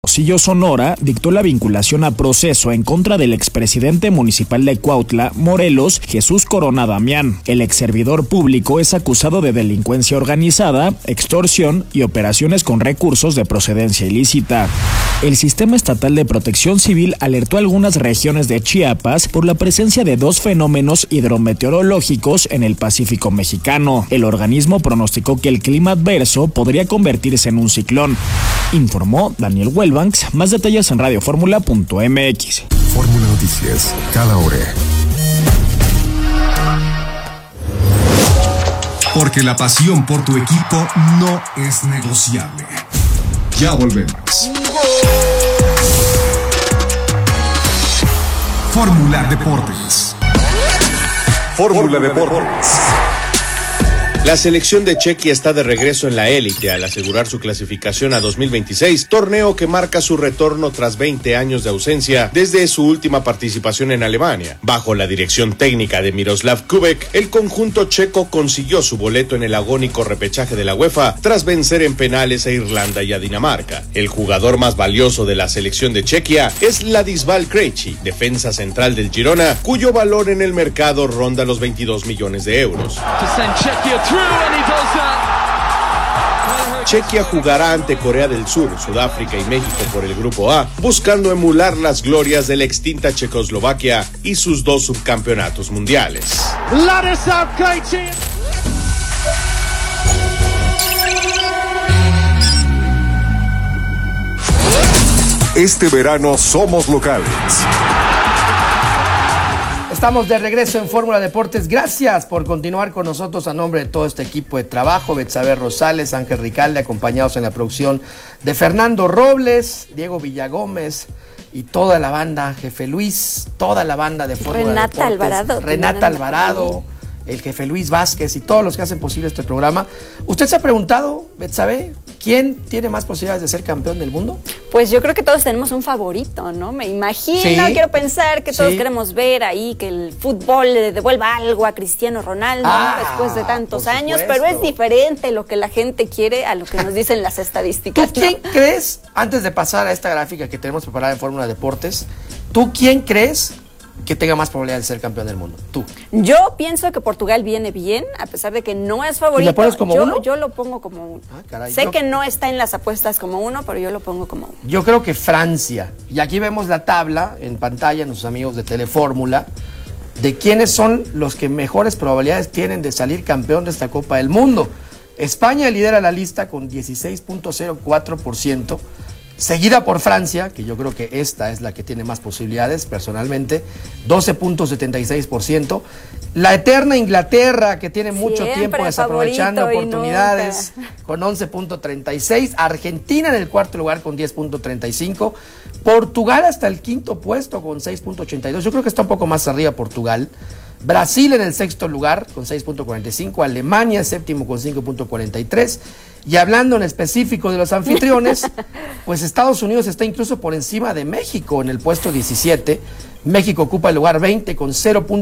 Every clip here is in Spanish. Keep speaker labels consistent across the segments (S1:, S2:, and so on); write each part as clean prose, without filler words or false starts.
S1: Hermosillo, Sonora, dictó la vinculación a proceso en contra del expresidente municipal de Cuautla, Morelos, Jesús Corona Damián. El exservidor público es acusado de delincuencia organizada, extorsión y operaciones con recursos de procedencia ilícita. El Sistema Estatal de Protección Civil alertó a algunas regiones de Chiapas por la presencia de dos fenómenos hidrometeorológicos en el Pacífico mexicano. El organismo pronosticó que el clima adverso podría convertirse en un ciclón, informó Daniel Huelbanks. Más detalles en radioformula.mx.
S2: Fórmula Noticias, cada hora. Porque la pasión por tu equipo no es negociable. Ya volvemos. Fórmula Deportes. Fórmula Deportes.
S3: La selección de Chequia está de regreso en la élite al asegurar su clasificación a 2026, torneo que marca su retorno tras 20 años de ausencia desde su última participación en Alemania. Bajo la dirección técnica de Miroslav Kubek, el conjunto checo consiguió su boleto en el agónico repechaje de la UEFA tras vencer en penales a Irlanda y a Dinamarca. El jugador más valioso de la selección de Chequia es Ladislas Krejci, defensa central del Girona, cuyo valor en el mercado ronda los 22 millones de euros. Chequia jugará ante Corea del Sur, Sudáfrica y México por el Grupo A, buscando emular las glorias de la extinta Checoslovaquia y sus dos subcampeonatos mundiales.
S2: Este verano somos locales.
S4: Estamos de regreso en Fórmula Deportes. Gracias por continuar con nosotros a nombre de todo este equipo de trabajo. Betsabe Rosales, Ángel Ricalde, acompañados en la producción de Fernando Robles, Diego Villagómez y toda la banda, Jefe Luis, toda la banda de Fórmula Deportes. Renata Alvarado, el Jefe Luis Vázquez y todos los que hacen posible este programa. ¿Usted se ha preguntado, Betsabe, quién tiene más posibilidades de ser campeón del mundo?
S5: Pues yo creo que todos tenemos un favorito, ¿no? Me imagino, sí, quiero pensar que todos queremos ver ahí que el fútbol le devuelva algo a Cristiano Ronaldo, ¿no? Después de tantos años, pero es diferente lo que la gente quiere a lo que nos dicen las estadísticas.
S4: ¿Tú quién crees, antes de pasar a esta gráfica que tenemos preparada en Fórmula Deportes, tú quién crees que tenga más probabilidad de ser campeón del mundo? Tú.
S5: Yo pienso que Portugal viene bien, a pesar de que no es favorito.
S4: ¿Y le pones como uno?
S5: Yo lo pongo como uno.
S4: Caray,
S5: sé que no está en las apuestas como uno, pero yo lo pongo como uno.
S4: Yo creo que Francia, y aquí vemos la tabla en pantalla, nuestros amigos de Telefórmula, de quiénes son los que mejores probabilidades tienen de salir campeón de esta Copa del Mundo. España lidera la lista con 16.04%. Seguida por Francia, que yo creo que esta es la que tiene más posibilidades, personalmente, 12.76%. La eterna Inglaterra, que tiene mucho tiempo desaprovechando oportunidades, con 11.36%. Argentina en el cuarto lugar con 10.35%. Portugal hasta el quinto puesto con 6.82%. Yo creo que está un poco más arriba Portugal. Brasil en el sexto lugar con 6.45%. Alemania séptimo con 5.43%. Y hablando en específico de los anfitriones, pues Estados Unidos está incluso por encima de México en el puesto 17. México ocupa el lugar 20 con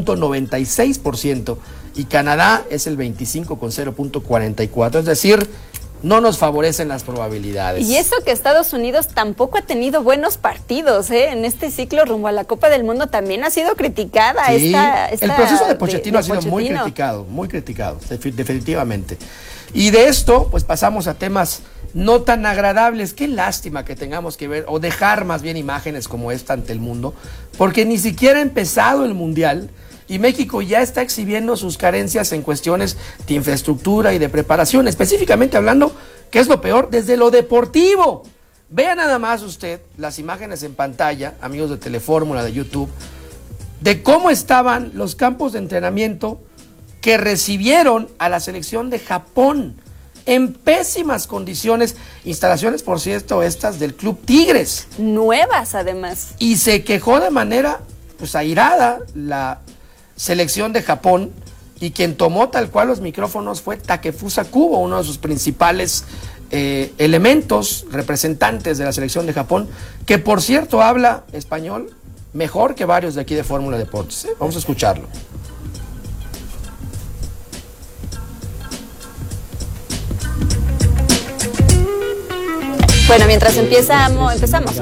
S4: 0.96% y Canadá es el 25 con 0.44%. Es decir, no nos favorecen las probabilidades.
S5: Y eso que Estados Unidos tampoco ha tenido buenos partidos, ¿eh? En este ciclo rumbo a la Copa del Mundo también ha sido criticada.
S4: Sí, el proceso de Pochettino ha sido muy criticado, definitivamente. Y de esto, pues pasamos a temas no tan agradables. Qué lástima que tengamos que ver, o dejar más bien imágenes como esta ante el mundo, porque ni siquiera ha empezado el Mundial y México ya está exhibiendo sus carencias en cuestiones de infraestructura y de preparación, específicamente hablando, ¿qué es lo peor? Desde lo deportivo. Vea nada más usted las imágenes en pantalla, amigos de Telefórmula, de YouTube, de cómo estaban los campos de entrenamiento que recibieron a la selección de Japón en pésimas condiciones, instalaciones, por cierto, estas del Club Tigres.
S5: Nuevas, además.
S4: Y se quejó de manera, pues, airada la selección de Japón, y quien tomó tal cual los micrófonos fue Takefusa Kubo, uno de sus principales elementos, representantes de la selección de Japón, que por cierto habla español mejor que varios de aquí de Fórmula Deportes. Vamos a escucharlo.
S5: Bueno, mientras empezamos